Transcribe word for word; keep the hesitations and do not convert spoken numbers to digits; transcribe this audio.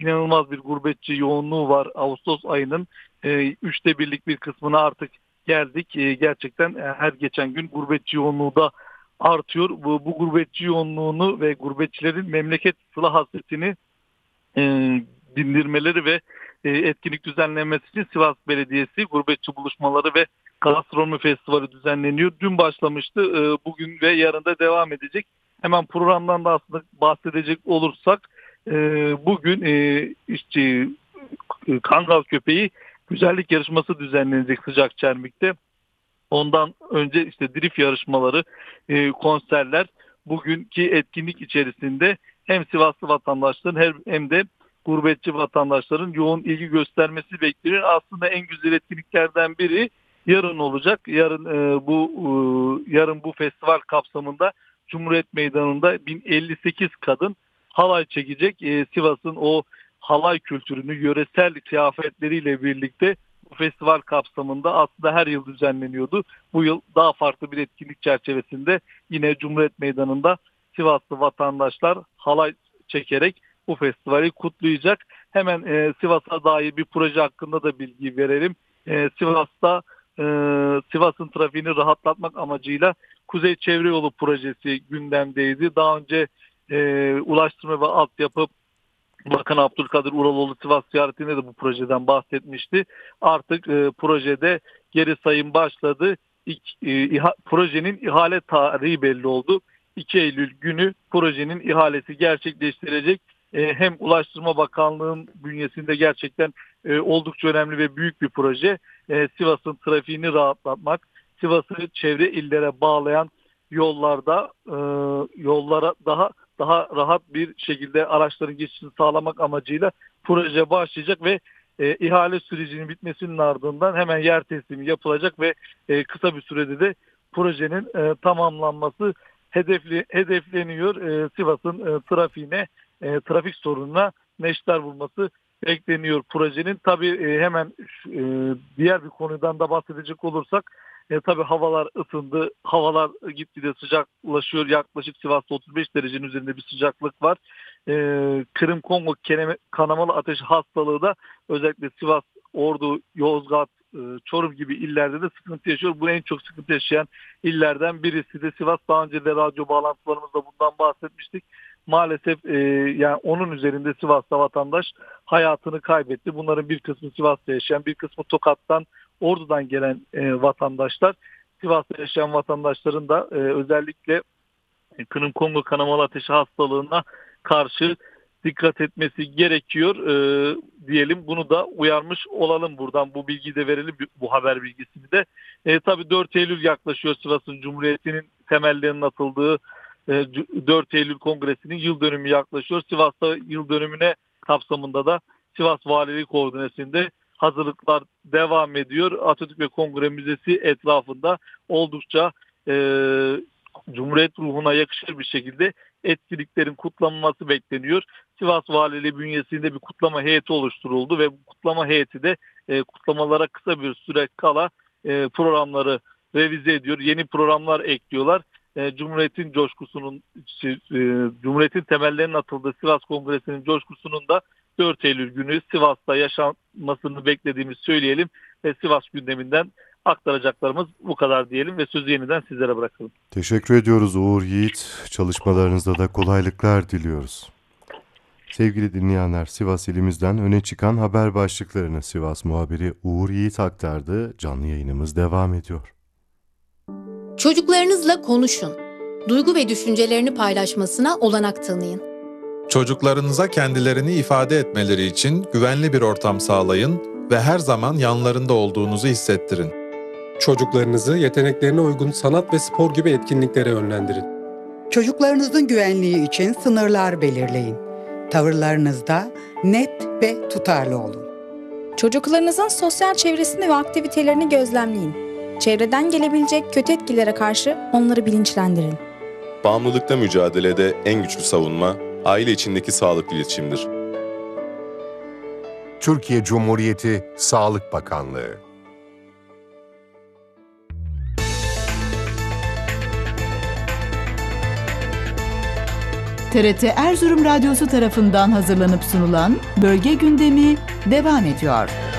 inanılmaz bir gurbetçi yoğunluğu var. Ağustos ayının e, üçte birlik bir kısmına artık geldik. E, gerçekten e, her geçen gün gurbetçi yoğunluğu da artıyor. Bu, bu gurbetçi yoğunluğunu ve gurbetçilerin memleket sıla hasretini e, dindirmeleri ve e, etkinlik düzenlenmesi için Sivas Belediyesi gurbetçi buluşmaları ve gastronomi festivali düzenleniyor. Dün başlamıştı. E, bugün ve yarın da devam edecek. Hemen programdan da aslında bahsedecek olursak e, bugün e, işte e, Kangal Köpeği güzellik yarışması düzenlenecek Sıcakçermik'te. Ondan önce işte drift yarışmaları, e, konserler, bugünkü etkinlik içerisinde hem Sivaslı vatandaşların hem, hem de gurbetçi vatandaşların yoğun ilgi göstermesi bekleniyor. Aslında en güzel etkinliklerden biri yarın olacak. Yarın e, bu e, yarın bu festival kapsamında Cumhuriyet Meydanı'nda bin elli sekiz kadın halay çekecek. E, Sivas'ın o halay kültürünü yöresel kıyafetleriyle birlikte bu festival kapsamında aslında her yıl düzenleniyordu. Bu yıl daha farklı bir etkinlik çerçevesinde yine Cumhuriyet Meydanı'nda Sivaslı vatandaşlar halay çekerek bu festivali kutlayacak. Hemen e, Sivas'a dair bir proje hakkında da bilgi verelim. E, Sivas'ta e, Sivas'ın trafiğini rahatlatmak amacıyla Kuzey Çevre Yolu projesi gündemdeydi. Daha önce e, Ulaştırma ve Altyapı Bakan Abdülkadir Uraloğlu Sivas ziyaretinde de bu projeden bahsetmişti. Artık e, projede geri sayım başladı. İk, e, iha, projenin ihale tarihi belli oldu. iki Eylül günü projenin ihalesi gerçekleştirecek. E, hem Ulaştırma Bakanlığı'nın bünyesinde gerçekten e, oldukça önemli ve büyük bir proje. E, Sivas'ın trafiğini rahatlatmak, Sivas'ı çevre illere bağlayan yollarda e, yollara daha daha rahat bir şekilde araçların geçişini sağlamak amacıyla proje başlayacak ve e, ihale sürecinin bitmesinin ardından hemen yer teslimi yapılacak ve e, kısa bir sürede de projenin e, tamamlanması hedefli hedefleniyor. E, Sivas'ın e, trafiğine, e, trafik sorununa neşter bulması bekleniyor projenin. Tabii e, hemen e, diğer bir konudan da bahsedecek olursak, E, tabii havalar ısındı. Havalar gitgide sıcaklaşıyor. Yaklaşık Sivas'ta otuz beş derecenin üzerinde bir sıcaklık var. E, Kırım Kongo kanamalı ateş hastalığı da özellikle Sivas, Ordu, Yozgat, e, Çorum gibi illerde de sıkıntı yaşıyor. Bu en çok sıkıntı yaşayan illerden birisi de Sivas. Daha önce de radyo bağlantılarımızda bundan bahsetmiştik. Maalesef e, yani onun üzerinde Sivas'ta vatandaş hayatını kaybetti. Bunların bir kısmı Sivas'ta yaşayan, bir kısmı Tokat'tan, Ordu'dan gelen e, vatandaşlar. Sivas'ta yaşayan vatandaşların da e, özellikle e, Kırım Kongo kanamalı ateşi hastalığına karşı dikkat etmesi gerekiyor e, diyelim. Bunu da uyarmış olalım buradan. Bu bilgiyi de verelim, bu haber bilgisini de. E, tabii dört Eylül yaklaşıyor, Sivas'ın Cumhuriyeti'nin temellerinin atıldığı e, dört Eylül Kongresi'nin yıl dönümü yaklaşıyor. Sivas'ta yıl dönümüne kapsamında da Sivas Valiliği koordinesinde hazırlıklar devam ediyor. Atatürk ve Kongre Müzesi etrafında oldukça e, Cumhuriyet ruhuna yakışır bir şekilde etkinliklerin kutlanması bekleniyor. Sivas Valiliği bünyesinde bir kutlama heyeti oluşturuldu ve bu kutlama heyeti de e, kutlamalara kısa bir süre kala e, programları revize ediyor. Yeni programlar ekliyorlar. E, Cumhuriyet'in coşkusunun, e, Cumhuriyet'in temellerinin atıldığı Sivas Kongresi'nin coşkusunun da dört Eylül günü Sivas'ta yaşanmasını beklediğimizi söyleyelim ve Sivas gündeminden aktaracaklarımız bu kadar diyelim ve sözü yeniden sizlere bırakalım. Teşekkür ediyoruz Uğur Yiğit. Çalışmalarınızda da kolaylıklar diliyoruz. Sevgili dinleyenler, Sivas ilimizden öne çıkan haber başlıklarını Sivas muhabiri Uğur Yiğit aktardı. Canlı yayınımız devam ediyor. Çocuklarınızla konuşun. Duygu ve düşüncelerini paylaşmasına olanak tanıyın. Çocuklarınıza kendilerini ifade etmeleri için güvenli bir ortam sağlayın ve her zaman yanlarında olduğunuzu hissettirin. Çocuklarınızı yeteneklerine uygun sanat ve spor gibi etkinliklere yönlendirin. Çocuklarınızın güvenliği için sınırlar belirleyin. Tavırlarınızda net ve tutarlı olun. Çocuklarınızın sosyal çevresini ve aktivitelerini gözlemleyin. Çevreden gelebilecek kötü etkilere karşı onları bilinçlendirin. Bağımlılıkla mücadelede en güçlü savunma, aile içindeki sağlıklı iletişimdir. Türkiye Cumhuriyeti Sağlık Bakanlığı. T R T Erzurum Radyosu tarafından hazırlanıp sunulan Bölge Gündemi devam ediyor.